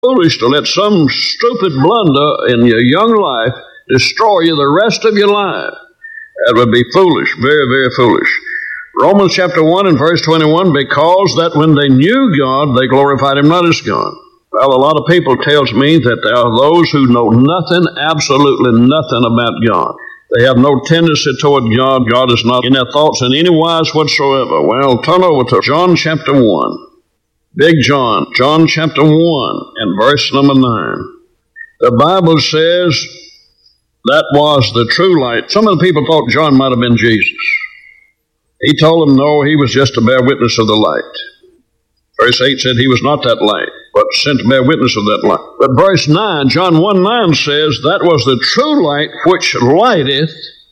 foolish to let some stupid blunder in your young life destroy you the rest of your life. That would be foolish, very, very foolish. Romans chapter 1 and verse 21, because that when they knew God, they glorified Him not as God. Well, a lot of people tells me that there are those who know nothing, absolutely nothing about God. They have no tendency toward God. God is not in their thoughts in any wise whatsoever. Well, turn over to John chapter 1. Big John, John chapter 1 and verse number 9. The Bible says that was the true light. Some of the people thought John might have been Jesus. He told them, no, he was just to bear witness of the light. Verse 8 said he was not that light, but sent to bear witness of that light. But verse 9, John 1:9 says, that was the true light which lighteth.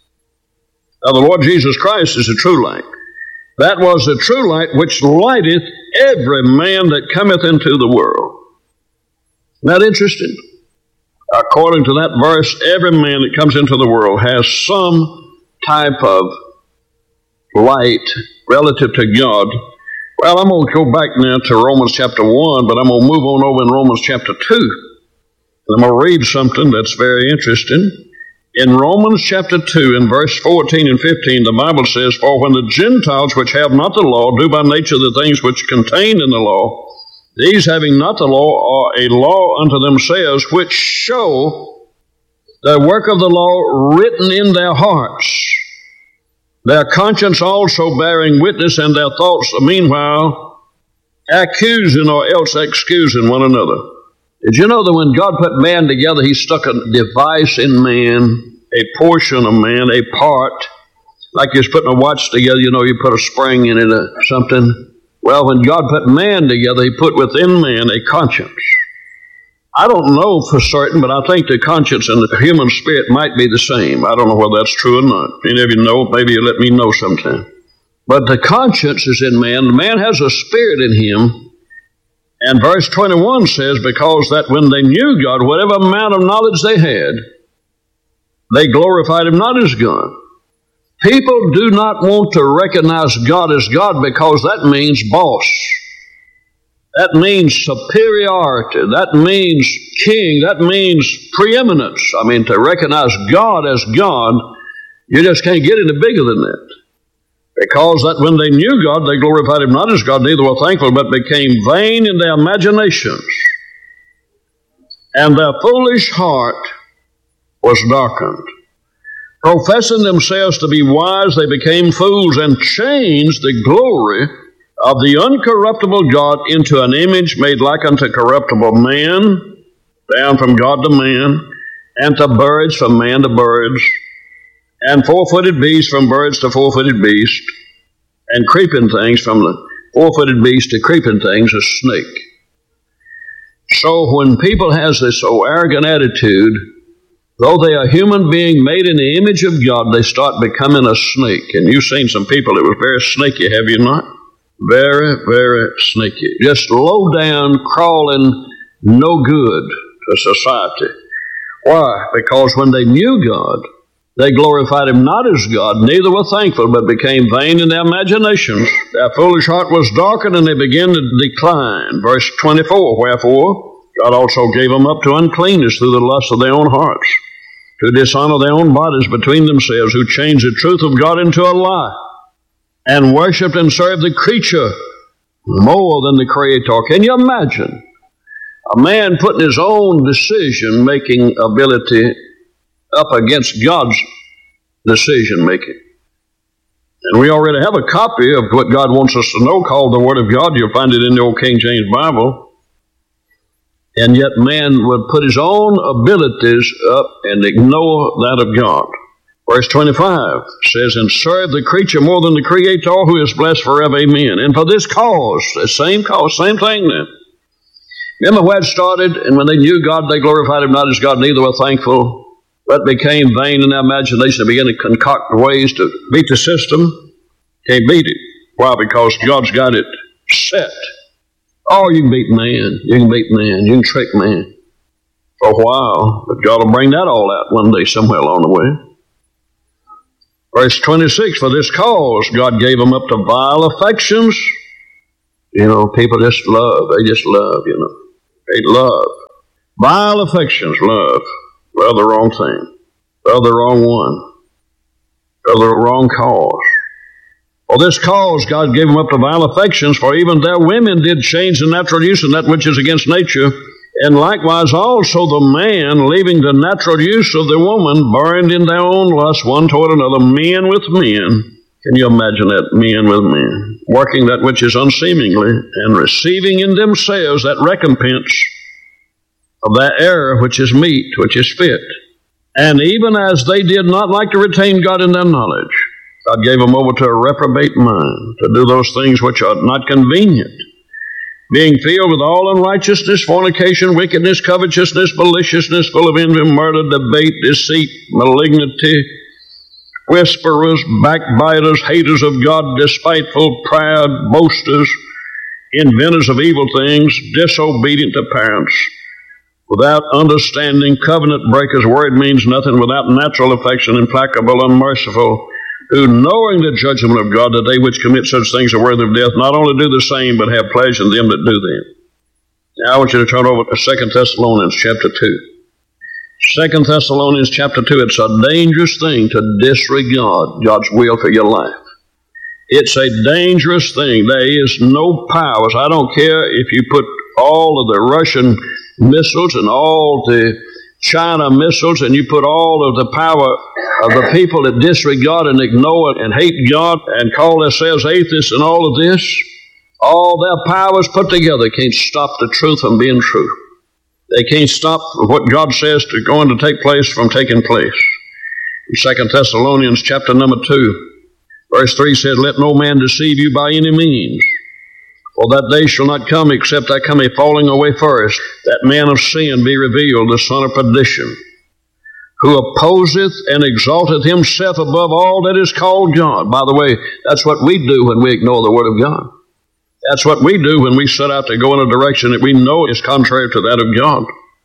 Now the Lord Jesus Christ is the true light. That was the true light which lighteth every man that cometh into the world. Isn't that interesting? According to that verse, every man that comes into the world has some type of light relative to God. Well, I'm going to go back now to Romans chapter 1, but I'm going to move on over in Romans chapter 2. And I'm going to read something that's very interesting. In Romans chapter 2, in verse 14 and 15, the Bible says, for when the Gentiles which have not the law do by nature the things which contained in the law, these having not the law are a law unto themselves, which show the work of the law written in their hearts, their conscience also bearing witness, and their thoughts meanwhile accusing or else excusing one another. Did you know that when God put man together, He stuck a device in man, a portion of man, a part, like you're putting a watch together, you know, you put a spring in it or something. Well, when God put man together, He put within man a conscience. I don't know for certain, but I think the conscience and the human spirit might be the same. I don't know whether that's true or not. Any of you know, maybe you let me know sometime. But the conscience is in man. Man has a spirit in him. And verse 21 says, because that when they knew God, whatever amount of knowledge they had, they glorified Him not as God. People do not want to recognize God as God because that means boss. That means superiority. That means king. That means preeminence. I mean, to recognize God as God, you just can't get any bigger than that. Because that when they knew God, they glorified Him not as God, neither were thankful, but became vain in their imaginations. And their foolish heart was darkened. Professing themselves to be wise, they became fools and changed the glory of the uncorruptible God into an image made like unto corruptible man, down from God to man, and to birds from man to birds, and four-footed beasts from birds to four-footed beasts, and creeping things from the four-footed beast to creeping things, a snake. So when people has this arrogant attitude, though they are a human being made in the image of God, they start becoming a snake. And you've seen some people that were very snaky, have you not? Very, very snaky. Just low down, crawling, no good to society. Why? Because when they knew God, they glorified Him not as God, neither were thankful, but became vain in their imaginations. Their foolish heart was darkened, and they began to decline. Verse 24, wherefore God also gave them up to uncleanness through the lust of their own hearts, to dishonor their own bodies between themselves, who changed the truth of God into a lie, and worshipped and served the creature more than the Creator. Can you imagine a man putting his own decision-making ability up against God's decision-making? And we already have a copy of what God wants us to know called the Word of God. You'll find it in the old King James Bible. And yet man would put his own abilities up and ignore that of God. Verse 25 says, and serve the creature more than the Creator, who is blessed forever. Amen. And for this cause, the same cause, same thing then. Remember where it started? And when they knew God, they glorified Him not as God, neither were thankful, but became vain in their imagination. They began to concoct ways to beat the system. Can't beat it. Why? Because God's got it set. Oh, you can beat man. You can beat man. You can trick man for a while. But God will bring that all out one day somewhere along the way. Verse 26, for this cause God gave them up to vile affections. You know, people just love. They just love, you know. hate love. Vile affections, love. Love the wrong thing. Love the wrong one. Love the wrong cause. For this cause God gave them up to vile affections, for even their women did change the natural use of that which is against nature. And likewise also the man, leaving the natural use of the woman, burned in their own lust one toward another, men with men. Can you imagine that? Men with men, working that which is unseemingly, and receiving in themselves that recompense of that error which is meet, which is fit. And even as they did not like to retain God in their knowledge, God gave them over to a reprobate mind, to do those things which are not convenient, being filled with all unrighteousness, fornication, wickedness, covetousness, maliciousness, full of envy, murder, debate, deceit, malignity, whisperers, backbiters, haters of God, despiteful, proud, boasters, inventors of evil things, disobedient to parents, without understanding, covenant breakers. Word means nothing, without natural affection, implacable, unmerciful, who, knowing the judgment of God, that they which commit such things are worthy of death, not only do the same, but have pleasure in them that do them. Now I want you to turn over to 2 Thessalonians chapter 2. 2 Thessalonians chapter 2, it's a dangerous thing to disregard God's will for your life. It's a dangerous thing. There is no powers. I don't care if you put all of the Russian missiles and all the China missiles, and you put all of the power of the people that disregard and ignore and hate God and call themselves atheists and all of this. All their powers put together can't stop the truth from being true. They can't stop what God says to going to take place from taking place. In 2 Thessalonians chapter number 2, verse 3 says, "Let no man deceive you by any means, for that day shall not come except there come a falling away first, that man of sin be revealed, the son of perdition, who opposeth and exalteth himself above all that is called God." By the way, that's what we do when we ignore the Word of God. That's what we do when we set out to go in a direction that we know is contrary to that of God.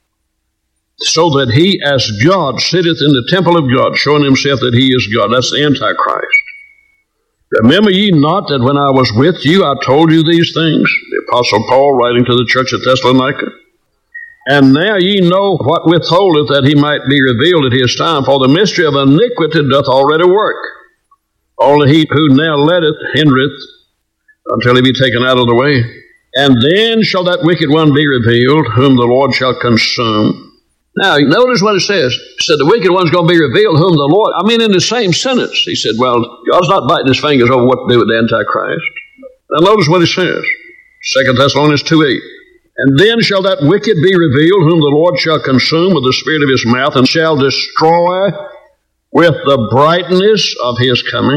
So that he, as God, sitteth in the temple of God, showing himself that he is God. That's the Antichrist. "Remember ye not that when I was with you, I told you these things?" The Apostle Paul writing to the church at Thessalonica. "And now ye know what withholdeth, that he might be revealed at his time. For the mystery of iniquity doth already work. Only he who now letteth hindereth, until he be taken out of the way. And then shall that wicked one be revealed, whom the Lord shall consume." Now, notice what it says. It said the wicked one's going to be revealed, whom the Lord... I mean, in the same sentence, he said, well, God's not biting his fingers over what to do with the Antichrist. Now, notice what it says. 2 Thessalonians 2:8. "And then shall that wicked be revealed, whom the Lord shall consume with the spirit of his mouth, and shall destroy with the brightness of his coming.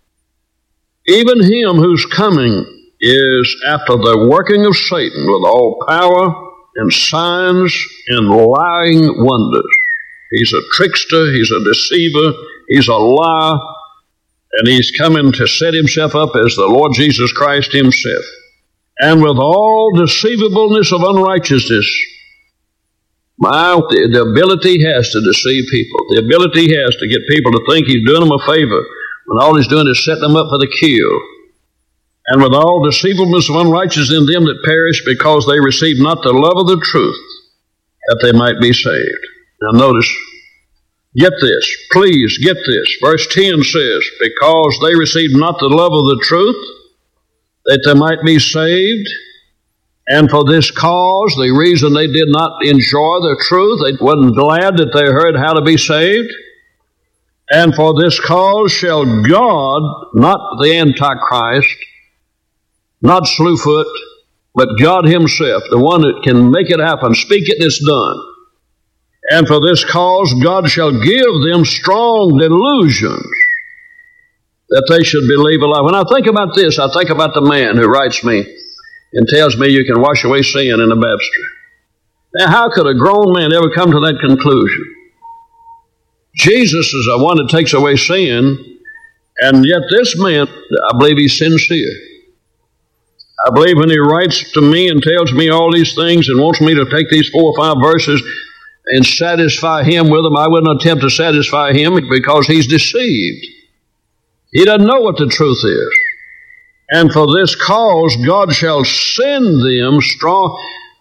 Even him whose coming is after the working of Satan with all power and signs and lying wonders." He's a trickster, he's a deceiver, he's a liar, and he's coming to set himself up as the Lord Jesus Christ himself. "And with all deceivableness of unrighteousness," the ability he has to deceive people, the ability he has to get people to think he's doing them a favor, when all he's doing is setting them up for the kill. "And with all deceivableness of unrighteousness in them that perish, because they receive not the love of the truth, that they might be saved." Now notice, get this, please get this. Verse 10 says, because they receive not the love of the truth, that they might be saved. And for this cause, the reason they did not enjoy the truth, they wasn't glad that they heard how to be saved. "And for this cause shall God," not the Antichrist, not Slewfoot, but God himself, the one that can make it happen, speak it and it's done. "And for this cause God shall give them strong delusions, that they should believe a lie." When I think about this, I think about the man who writes me and tells me you can wash away sin in a baptistry. Now, how could a grown man ever come to that conclusion? Jesus is the one that takes away sin, and yet this man, I believe he's sincere. I believe when he writes to me and tells me all these things and wants me to take these 4 or 5 verses and satisfy him with them, I wouldn't attempt to satisfy him because he's deceived. He doesn't know what the truth is. "And for this cause God shall send them strong."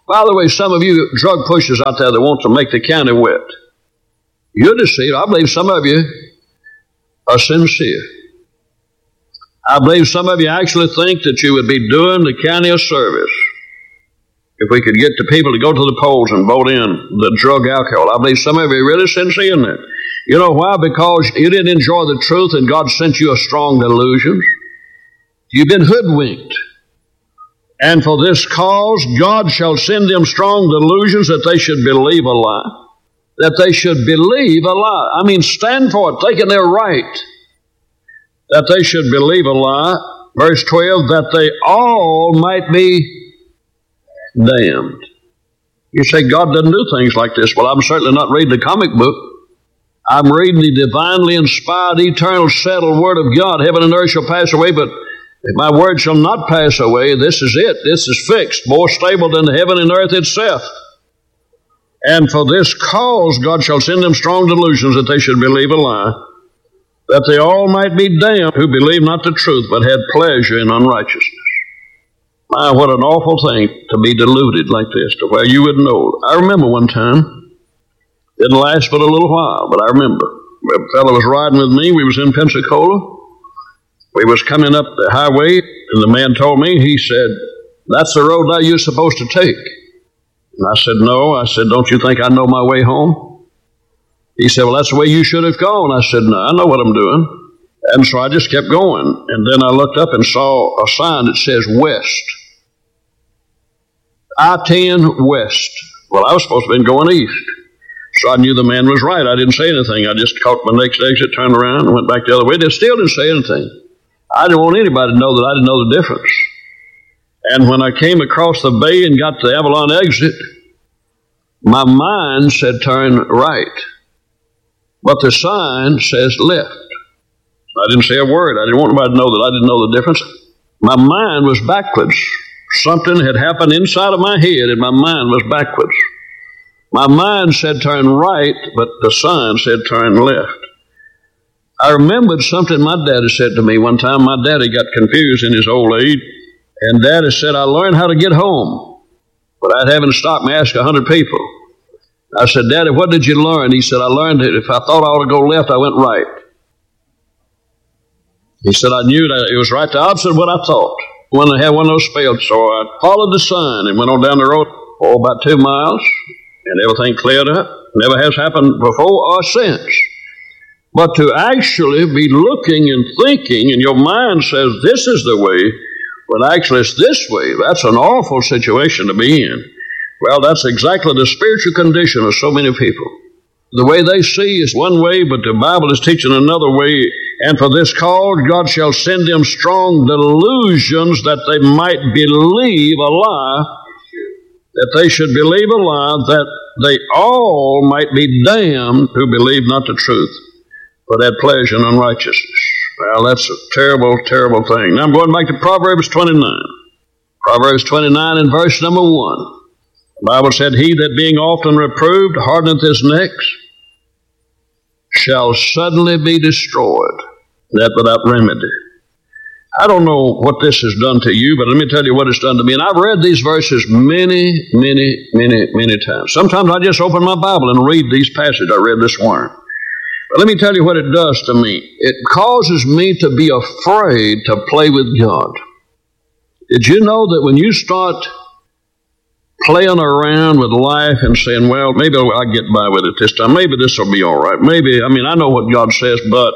By the way, some of you drug pushers out there that want to make the county wet, you're deceived. I believe some of you are sincere. I believe some of you actually think that you would be doing the county a service if we could get the people to go to the polls and vote in the drug alcohol. I believe some of you are really sincere in that. You know why? Because you didn't enjoy the truth and God sent you a strong delusion. You've been hoodwinked. And for this cause, God shall send them strong delusions that they should believe a lie. That they should believe a lie. I mean, stand for it, thinking they're right. That they should believe a lie. Verse 12, that they all might be damned. You say, God doesn't do things like this. Well, I'm certainly not reading the comic book. I'm reading the divinely inspired, eternal, settled Word of God. Heaven and earth shall pass away, but my word shall not pass away. This is it. This is fixed, more stable than the heaven and earth itself. And for this cause God shall send them strong delusions that they should believe a lie, that they all might be damned who believe not the truth, but had pleasure in unrighteousness. My, what an awful thing to be deluded like this, to where you would know. I remember one time, didn't last but a little while, but I remember. A fellow was riding with me. We was in Pensacola. We was coming up the highway, and the man told me, he said, that's the road now you're supposed to take. And I said, no. I said, don't you think I know my way home? He said, well, that's the way you should have gone. I said, no, I know what I'm doing. And so I just kept going. And then I looked up and saw a sign that says West. I-10 West. Well, I was supposed to have been going east. So I knew the man was right. I didn't say anything. I just caught my next exit, turned around, and went back the other way. They still didn't say anything. I didn't want anybody to know that I didn't know the difference. And when I came across the bay and got to the Avalon exit, my mind said turn right. But the sign says left. I didn't say a word. I didn't want anybody to know that I didn't know the difference. My mind was backwards. Something had happened inside of my head, and my mind was backwards. My mind said turn right, but the sign said turn left. I remembered something my daddy said to me one time. My daddy got confused in his old age, and Daddy said, I learned how to get home without having to stop and ask 100 people. I said, Daddy, what did you learn? He said, I learned that if I thought I ought to go left, I went right. He said, I knew that it was right the opposite of what I thought when I had one of those spells. So I followed the sign and went on down the road for about 2 miles, and everything cleared up. Never has happened before or since. But to actually be looking and thinking, and your mind says this is the way, but actually it's this way, that's an awful situation to be in. Well, that's exactly the spiritual condition of so many people. The way they see is one way, but the Bible is teaching another way. And for this cause, God shall send them strong delusions that they might believe a lie, that they should believe a lie, that they all might be damned who believe not the truth, but had pleasure in unrighteousness. Well, that's a terrible, terrible thing. Now I'm going back to Proverbs 29. Proverbs 29 and verse number 1. The Bible said, he that being often reproved hardeneth his neck shall suddenly be destroyed, that without remedy. I don't know what this has done to you, but let me tell you what it's done to me. And I've read these verses many, many, many, many times. Sometimes I just open my Bible and read these passages I read this morning. But let me tell you what it does to me. It causes me to be afraid to play with God. Did you know that when you start playing around with life and saying, well, maybe I'll get by with it this time. Maybe this will be all right. Maybe, I know what God says, but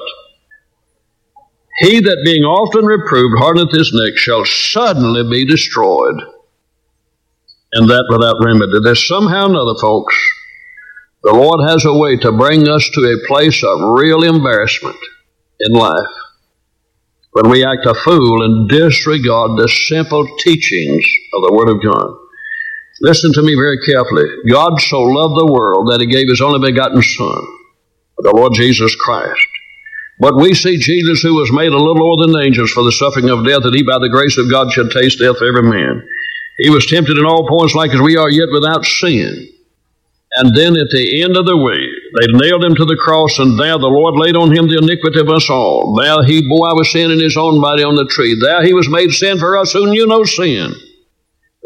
he that being often reproved hardeneth his neck shall suddenly be destroyed, and that without remedy. There's somehow or another, folks, the Lord has a way to bring us to a place of real embarrassment in life when we act a fool and disregard the simple teachings of the Word of God. Listen to me very carefully. God so loved the world that he gave his only begotten Son, the Lord Jesus Christ. But we see Jesus, who was made a little lower than the angels for the suffering of death, that he by the grace of God should taste death for every man. He was tempted in all points like as we are, yet without sin. And then at the end of the way, they nailed him to the cross, and there the Lord laid on him the iniquity of us all. There he bore our sin in his own body on the tree. There he was made sin for us who knew no sin,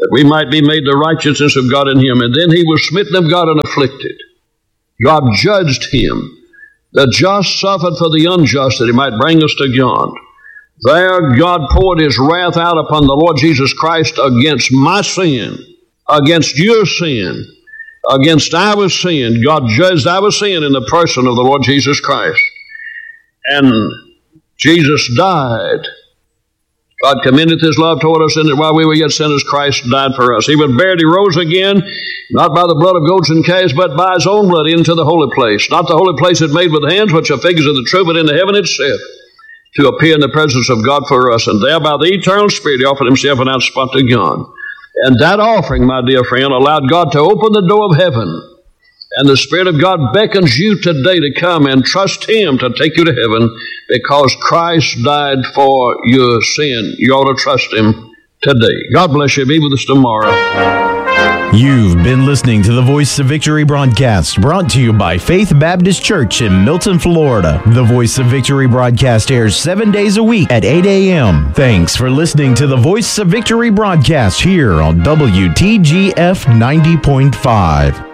that we might be made the righteousness of God in him. And then he was smitten of God and afflicted. God judged him. The just suffered for the unjust, that he might bring us to God. There God poured his wrath out upon the Lord Jesus Christ against my sin, against your sin, against our sin. God judged our sin in the person of the Lord Jesus Christ. And Jesus died. God commendeth his love toward us in that while we were yet sinners, Christ died for us. He was buried, he rose again, not by the blood of goats and calves, but by his own blood into the holy place. Not the holy place that made with hands, which are figures of the true, but in the heaven itself, to appear in the presence of God for us. And there by the eternal Spirit he offered himself without spot to God. And that offering, my dear friend, allowed God to open the door of heaven. And the Spirit of God beckons you today to come and trust him to take you to heaven, because Christ died for your sin. You ought to trust him today. God bless you. Be with us tomorrow. You've been listening to the Voice of Victory broadcast, brought to you by Faith Baptist Church in Milton, Florida. The Voice of Victory broadcast airs 7 days a week at 8 a.m. Thanks for listening to the Voice of Victory broadcast here on WTGF 90.5.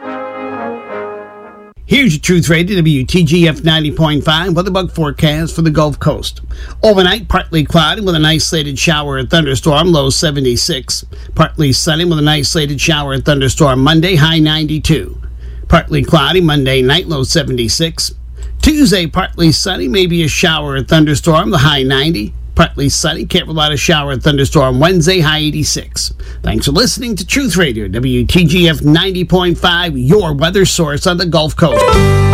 Here's your Truth Radio, WTGF 90.5 weather bug forecast for the Gulf Coast. Overnight, partly cloudy with an isolated shower or thunderstorm, low 76. Partly sunny with an isolated shower or thunderstorm Monday, high 92. Partly cloudy Monday night, low 76. Tuesday, partly sunny, maybe a shower or thunderstorm, the high 90. Partly sunny, can't rule out a shower or thunderstorm Wednesday, high 86. Thanks for listening to Truth Radio, WTGF 90.5, your weather source on the Gulf Coast.